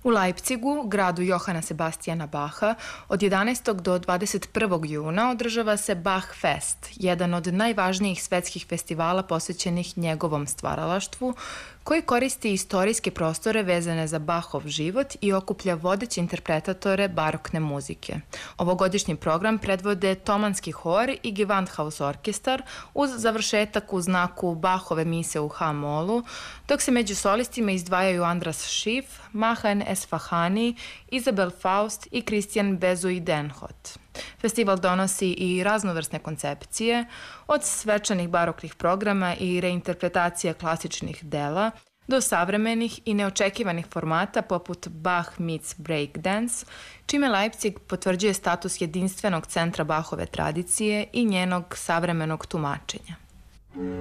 U Leipzigu, gradu Johana Sebastijana Baha, od 11. do 21. juna održava se Bach Fest, jedan od najvažnijih svetskih festivala posvećenih njegovom stvaralaštvu, koji koristi istorijske prostore vezane za Bachov život i okuplja vodeće interpretatore barokne muzike. Ovogodišnji program predvode Thomanski hor i Gewandhaus orkestar uz završetak u znaku Bachove mise u H-molu, dok se među solistima izdvajaju Andras Schiff, Mahan Esfahani, Isabel Faust i Christian Bezuidenhout. Festival donosi i raznovrsne koncepcije, od svečanih baroknih programa i reinterpretacija klasičnih dela, do savremenih i neočekivanih formata poput Bach meets breakdance, čime Leipzig potvrđuje status jedinstvenog centra Bachove tradicije i njenog savremenog tumačenja.